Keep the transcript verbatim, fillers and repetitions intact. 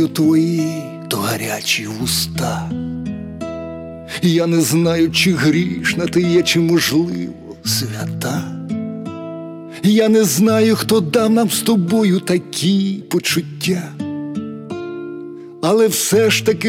знаю твої то гарячі вуста. Я не знаю, чи грішна ти є, чи, можливо, свята. Я не знаю, хто дав нам з тобою такі почуття. Але все ж таки